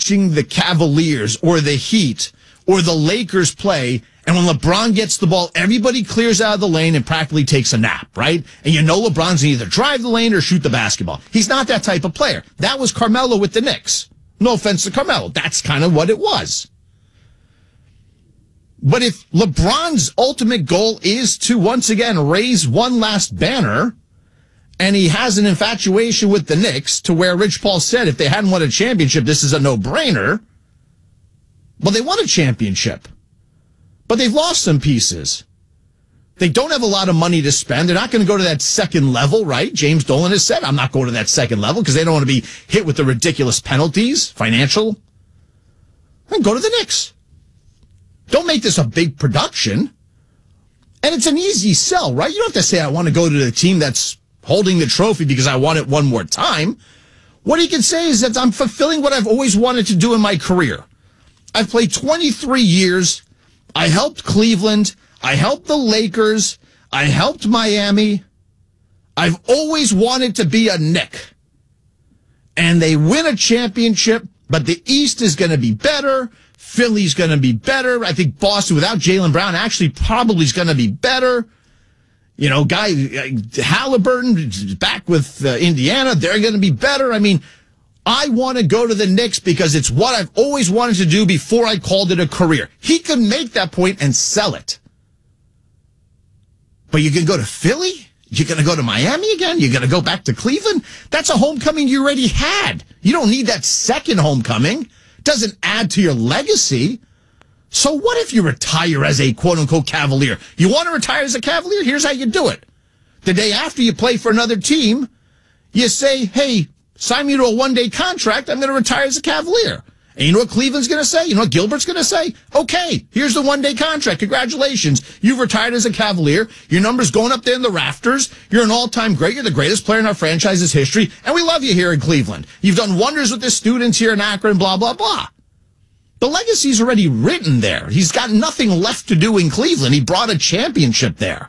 watching the Cavaliers or the Heat or the Lakers play, and when LeBron gets the ball, everybody clears out of the lane and practically takes a nap, right? And you know LeBron's going to either drive the lane or shoot the basketball. He's not that type of player. That was Carmelo with the Knicks. No offense to Carmelo. That's kind of what it was. But if LeBron's ultimate goal is to once again raise one last banner, and he has an infatuation with the Knicks to where Rich Paul said if they hadn't won a championship, this is a no-brainer. Well, they won a championship, but they've lost some pieces. They don't have a lot of money to spend. They're not going to go to that second level, right? James Dolan has said, I'm not going to that second level because they don't want to be hit with the ridiculous penalties, financial. Then go to the Knicks. Don't make this a big production. And it's an easy sell, right? You don't have to say, I want to go to the team that's holding the trophy because I want it one more time. What he can say is that I'm fulfilling what I've always wanted to do in my career. I've played 23 years. I helped Cleveland. I helped the Lakers. I helped Miami. I've always wanted to be a Knick. And they win a championship, but the East is going to be better. Philly's going to be better. I think Boston, without Jaylen Brown, actually probably is going to be better. You know, Halliburton back with Indiana, they're going to be better. I mean, I want to go to the Knicks because it's what I've always wanted to do before I called it a career. He could make that point and sell it. But you're going to go to Philly? You're going to go to Miami again? You're going to go back to Cleveland? That's a homecoming you already had. You don't need that second homecoming. Doesn't add to your legacy. So what if you retire as a quote-unquote Cavalier? You want to retire as a Cavalier? Here's how you do it. The day after you play for another team, you say, hey, sign me to a one-day contract. I'm going to retire as a Cavalier. And you know what Cleveland's going to say? You know what Gilbert's going to say? Okay, here's the one-day contract. Congratulations. You've retired as a Cavalier. Your number's going up there in the rafters. You're an all-time great. You're the greatest player in our franchise's history. And we love you here in Cleveland. You've done wonders with the students here in Akron, blah, blah, blah. The legacy's already written there. He's got nothing left to do in Cleveland. He brought a championship there.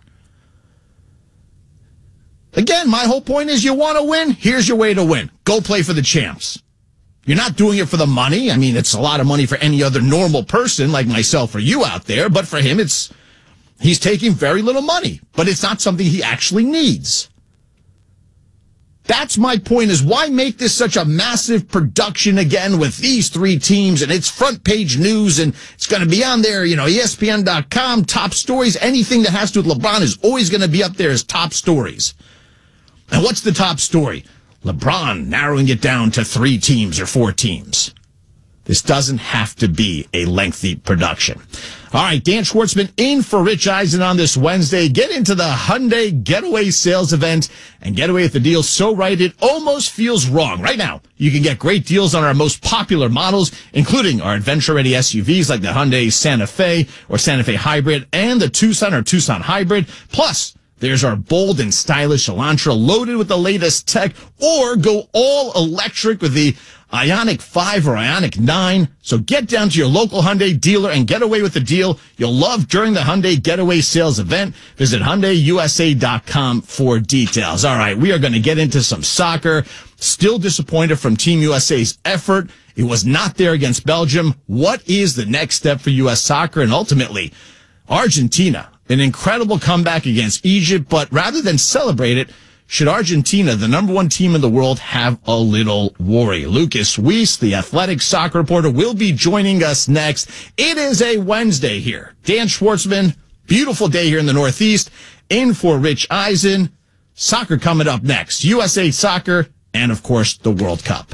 Again, my whole point is you want to win? Here's your way to win. Go play for the champs. You're not doing it for the money. I mean, it's a lot of money for any other normal person like myself or you out there. But for him, he's taking very little money. But it's not something he actually needs. That's my point, is why make this such a massive production again with these three teams, and it's front page news, and it's going to be on there, you know, ESPN.com, top stories. Anything that has to do with LeBron is always going to be up there as top stories. And what's the top story? LeBron narrowing it down to 3 teams or 4 teams. This doesn't have to be a lengthy production. All right, Dan Schwartzman in for Rich Eisen on this Wednesday. Get into the Hyundai Getaway Sales Event and get away with the deal so right it almost feels wrong. Right now, you can get great deals on our most popular models, including our adventure-ready SUVs like the Hyundai Santa Fe or Santa Fe Hybrid and the Tucson or Tucson Hybrid. Plus, there's our bold and stylish Elantra loaded with the latest tech, or go all electric with the Ioniq 5 or Ioniq 9. So get down to your local Hyundai dealer and get away with the deal you'll love during the Hyundai Getaway Sales Event. Visit HyundaiUSA.com for details. All right, we are going to get into some soccer. Still disappointed from Team USA's effort. It was not there against Belgium. What is the next step for U.S. soccer? And ultimately, Argentina, an incredible comeback against Egypt, but rather than celebrate it, should Argentina, the number 1 team in the world, have a little worry? Lucas Weiss, the Athletic soccer reporter, will be joining us next. It is a Wednesday here. Dan Schwartzman, beautiful day here in the Northeast, in for Rich Eisen. Soccer coming up next. USA Soccer, and of course, the World Cup.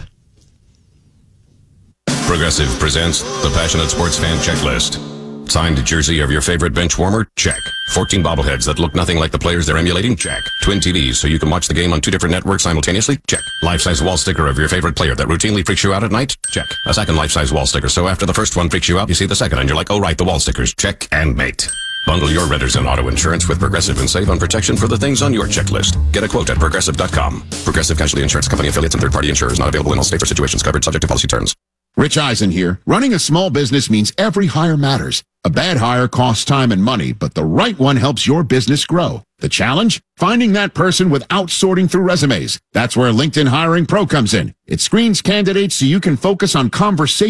Progressive presents the Passionate Sports Fan Checklist. Signed jersey of your favorite bench warmer? Check. 14 bobbleheads that look nothing like the players they're emulating? Check. Twin TVs so you can watch the game on 2 different networks simultaneously? Check. Life-size wall sticker of your favorite player that routinely freaks you out at night? Check. A second life-size wall sticker, so after the first one freaks you out, you see the second and you're like, oh right, the wall stickers. Check and mate. Bundle your renters and auto insurance with Progressive and save on protection for the things on your checklist. Get a quote at Progressive.com. Progressive Casualty Insurance Company affiliates and third-party insurers not available in all states or situations covered subject to policy terms. Rich Eisen here. Running a small business means every hire matters. A bad hire costs time and money, but the right one helps your business grow. The challenge? Finding that person without sorting through resumes. That's where LinkedIn Hiring Pro comes in. It screens candidates so you can focus on conversation